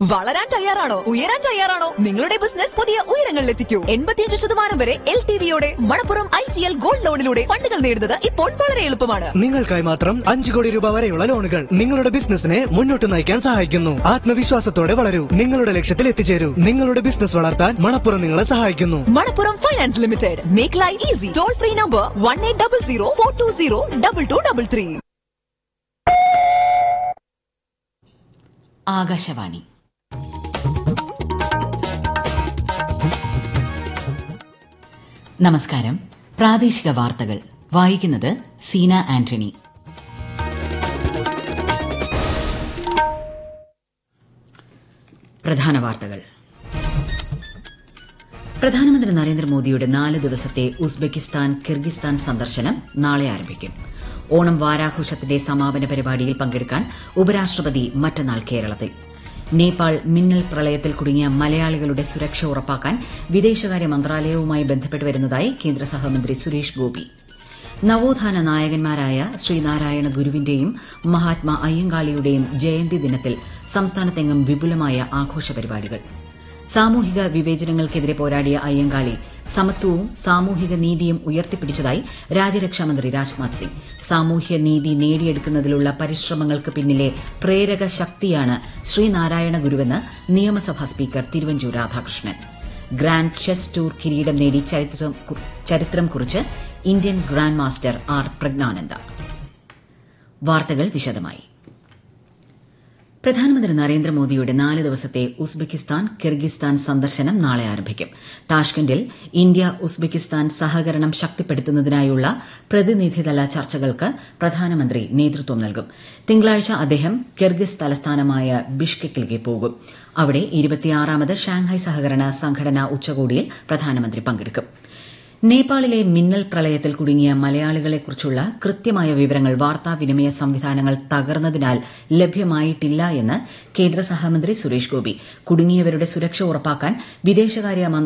വളരാൻ തയ്യാറാണോ? ഉയരാൻ തയ്യാറാണോ? നിങ്ങളുടെ ബിസിനസ് പുതിയ ഉയരങ്ങളിലെത്തിക്കൂ. 85% വരെ LTV-യോടെ മണപ്പുറം IGL ഗോൾഡ് ലോണിലൂടെ ഫണ്ടുകൾ നേടുന്നത് ഇപ്പോൾ വളരെ എളുപ്പമാണ്. നിങ്ങൾക്കായി മാത്രം 5 കോടി രൂപ വരെയുള്ള ലോണുകൾ നിങ്ങളുടെ ബിസിനസിനെ മുന്നോട്ട് നയിക്കാൻ സഹായിക്കുന്നു. ആത്മവിശ്വാസത്തോടെ വളരൂ, നിങ്ങളുടെ ലക്ഷ്യത്തിൽ എത്തിച്ചേരൂ. നിങ്ങളുടെ ബിസിനസ് വളർത്താൻ മണപ്പുറം നിങ്ങളെ സഹായിക്കുന്നു. Manappuram finance limited. Make life easy. Toll free number 1800 420 2233. Akashvani. നമസ്കാരം. പ്രാദേശിക വാർത്തകൾ വായിക്കുന്നത് സീന ആന്റണി. പ്രധാന വാർത്തകൾ. പ്രധാനമന്ത്രി നരേന്ദ്രമോദിയുടെ 4 ദിവസത്തെ ഉസ്ബെക്കിസ്ഥാൻ കിർഗിസ്ഥാൻ സന്ദർശനം നാളെ ആരംഭിക്കും. ഓണം വാരാഘോഷത്തിന്റെ സമാപന പരിപാടിയിൽ പങ്കെടുക്കാൻ ഉപരാഷ്ട്രപതി മറ്റന്നാൾ കേരളത്തിൽ. നേപ്പാൾ മിന്നൽ പ്രളയത്തിൽ കുടുങ്ങിയ മലയാളികളുടെ സുരക്ഷ ഉറപ്പാക്കാൻ വിദേശകാര്യ മന്ത്രാലയവുമായി ബന്ധപ്പെട്ട് വരുന്നതായി കേന്ദ്ര സഹമന്ത്രി സുരേഷ് ഗോപി. നവോത്ഥാന നായകന്മാരായ ശ്രീനാരായണ ഗുരുവിന്റെയും മഹാത്മാ അയ്യങ്കാളിയുടെയും ജയന്തി ദിനത്തിൽ സംസ്ഥാനത്തെങ്ങും വിപുലമായ ആഘോഷ പരിപാടികൾ. സാമൂഹിക വിവേചനങ്ങൾക്കെതിരെ പോരാടിയ അയ്യങ്കാളി സമത്വവും സാമൂഹിക നീതിയും ഉയർത്തിപ്പിടിച്ചതായി രാജ്യരക്ഷാമന്ത്രി രാജ്നാഥ് സിംഗ്. സാമൂഹ്യ നീതി നേടിയെടുക്കുന്നതിലുള്ള പരിശ്രമങ്ങൾക്ക് പിന്നിലെ പ്രേരക ശക്തിയാണ് ശ്രീനാരായണ ഗുരുവെന്ന് നിയമസഭാ speaker Thiruvanchoor Radhakrishnan. Grand chess tour കിരീടം നേടി ചരിത്രം കുറിച്ച് Indian grand master R Praggnanandhaa. വാർത്തകൾ വിശദമായി. പ്രധാനമന്ത്രി നരേന്ദ്രമോദിയുടെ 4 ദിവസത്തെ ഉസ്ബെക്കിസ്ഥാൻ കിർഗിസ്ഥാൻ സന്ദർശനം നാളെ ആരംഭിക്കും. താഷ്കന്റിൽ ഇന്ത്യ ഉസ്ബെക്കിസ്ഥാൻ സഹകരണം ശക്തിപ്പെടുത്തുന്നതിനായുള്ള പ്രതിനിധിതല ചർച്ചകൾക്ക് പ്രധാനമന്ത്രി നേതൃത്വം നൽകും. തിങ്കളാഴ്ച അദ്ദേഹം കിർഗിസ് തലസ്ഥാനമായ ബിഷ്കെക്കിലേക്ക് പോകും. അവിടെ 26ാമത് ഷാങ്ഹായ് സഹകരണ സംഘടന ഉച്ചകോടിയിൽ പ്രധാനമന്ത്രി പങ്കെടുക്കും. നേപ്പാളിലെ മിന്നൽ പ്രളയത്തിൽ കുടുങ്ങിയ മലയാളികളെക്കുറിച്ചുള്ള കൃത്യമായ വിവരങ്ങൾ വാർത്താവിനിമയ സംവിധാനങ്ങൾ തകർന്നതിനാൽ ലഭ്യമായിട്ടില്ല എന്ന് കേന്ദ്ര സഹമന്ത്രി സുരേഷ് ഗോപി. കുടുങ്ങിയവരുടെ സുരക്ഷ ഉറപ്പാക്കാൻ വിദേശകാര്യ